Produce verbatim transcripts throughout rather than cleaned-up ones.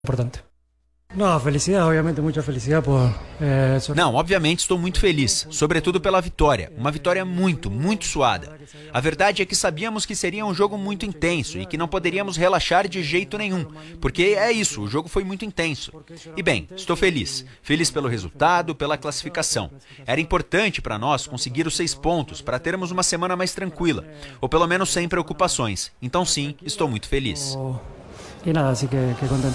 importante. Não, felicidade, obviamente, muita felicidade por... Eh, so... Não, obviamente estou muito feliz, sobretudo pela vitória. Uma vitória muito, muito suada. A verdade é que sabíamos que seria um jogo muito intenso e que não poderíamos relaxar de jeito nenhum, porque é isso, o jogo foi muito intenso. E bem, estou feliz. Feliz pelo resultado, pela classificação. Era importante para nós conseguir os seis pontos para termos uma semana mais tranquila, ou pelo menos sem preocupações. Então sim, estou muito feliz. E nada, assim que, que contente.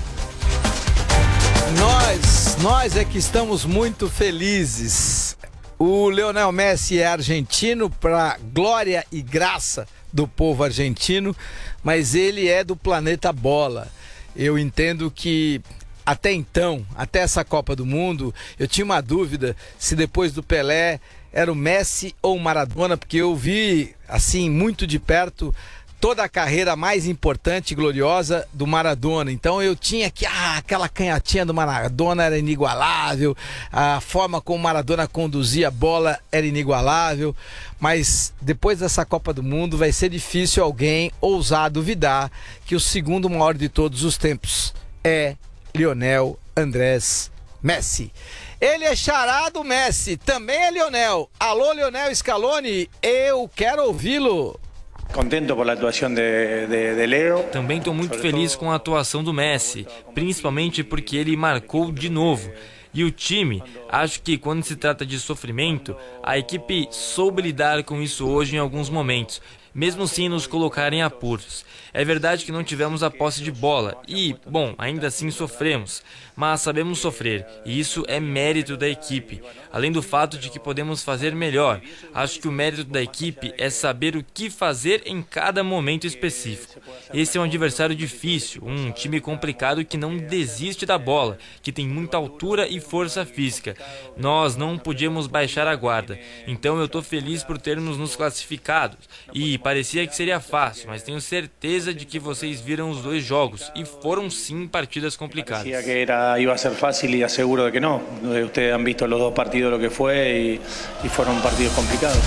Nós, nós é que estamos muito felizes. O Lionel Messi é argentino para glória e graça do povo argentino, mas ele é do planeta bola. Eu entendo que até então, até essa Copa do Mundo, eu tinha uma dúvida se depois do Pelé era o Messi ou o Maradona, porque eu vi assim muito de perto toda a carreira mais importante e gloriosa do Maradona. Então eu tinha que, ah, aquela canhotinha do Maradona era inigualável, a forma como o Maradona conduzia a bola era inigualável, mas depois dessa Copa do Mundo vai ser difícil alguém ousar duvidar que o segundo maior de todos os tempos é Lionel Andrés Messi. Ele é xará do Messi, também é Lionel. Alô, Lionel Scaloni, eu quero ouvi-lo. Contento por la atuação de, de, de Leo. Também estou muito feliz com a atuação do Messi, principalmente porque ele marcou de novo. E o time, acho que quando se trata de sofrimento, a equipe soube lidar com isso hoje em alguns momentos, mesmo sem nos colocar em apuros. É verdade que não tivemos a posse de bola e, bom, ainda assim sofremos, mas sabemos sofrer e isso é mérito da equipe. Além do fato de que podemos fazer melhor, acho que o mérito da equipe é saber o que fazer em cada momento específico. Esse é um adversário difícil, um time complicado que não desiste da bola, que tem muita altura e força física. Nós não podíamos baixar a guarda, então eu estou feliz por termos nos classificado e parecia que seria fácil, mas tenho certeza de que vocês viram os dois jogos e foram sim partidas complicadas. Parecia que era, iba a ser fácil e asseguro de que não. Vocês han visto os dois partidos lo que foi e, e foram partidos complicados.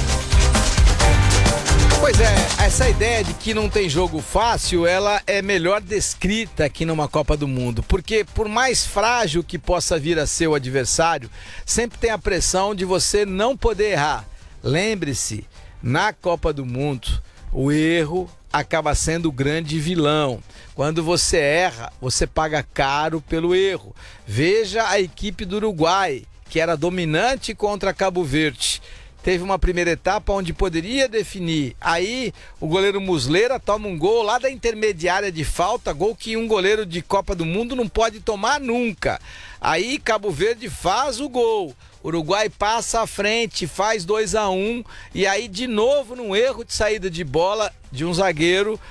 Pois é, essa ideia de que não tem jogo fácil, ela é melhor descrita aqui numa Copa do Mundo, porque por mais frágil que possa vir a ser o adversário, sempre tem a pressão de você não poder errar. Lembre-se, na Copa do Mundo, o erro acaba sendo o grande vilão. Quando você erra, você paga caro pelo erro. Veja a equipe do Uruguai, que era dominante contra Cabo Verde. Teve uma primeira etapa onde poderia definir. Aí o goleiro Muslera toma um gol lá da intermediária de falta, gol que um goleiro de Copa do Mundo não pode tomar nunca. Aí Cabo Verde faz o gol. Uruguai passa à frente, faz dois a um e aí de novo num erro de saída de bola de um zagueiro,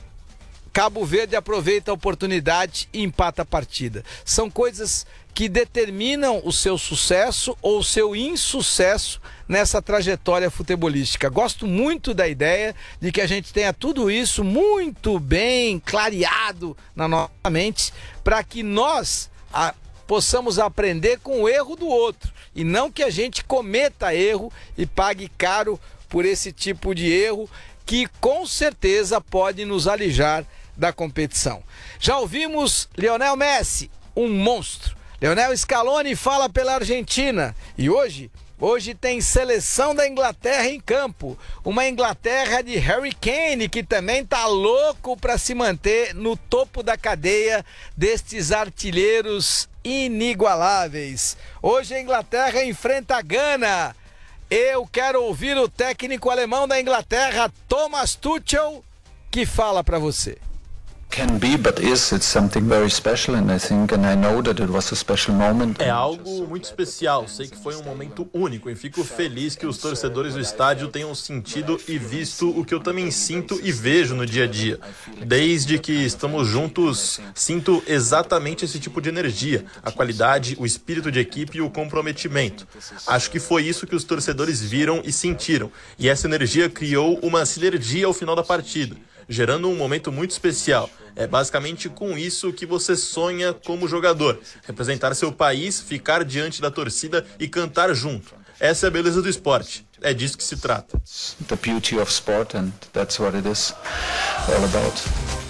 Cabo Verde aproveita a oportunidade e empata a partida. São coisas que determinam o seu sucesso ou o seu insucesso nessa trajetória futebolística. Gosto muito da ideia de que a gente tenha tudo isso muito bem clareado na nossa mente para que nós a, possamos aprender com o erro do outro e não que a gente cometa erro e pague caro por esse tipo de erro que com certeza pode nos alijar da competição. Já ouvimos Lionel Messi, um monstro. Lionel Scaloni fala pela Argentina e hoje, hoje tem seleção da Inglaterra em campo. Uma Inglaterra de Harry Kane que também tá louco para se manter no topo da cadeia destes artilheiros inigualáveis. Hoje a Inglaterra enfrenta a Gana. Eu quero ouvir o técnico alemão da Inglaterra, Thomas Tuchel, que fala para você. Can be, but is it's something very special, and I think, and I know that it was a special moment. É algo muito especial. Sei que foi um momento único e fico feliz que os torcedores do estádio tenham sentido e visto o que eu também sinto e vejo no dia a dia. Desde que estamos juntos, sinto exatamente esse tipo de energia, a qualidade, o espírito de equipe e o comprometimento. Acho que foi isso que os torcedores viram e sentiram, e essa energia criou uma sinergia ao final da partida, gerando um momento muito especial. É basicamente com isso que você sonha como jogador. Representar seu país, ficar diante da torcida e cantar junto. Essa é a beleza do esporte. É disso que se trata. The beauty of sport, and that's what it is all about.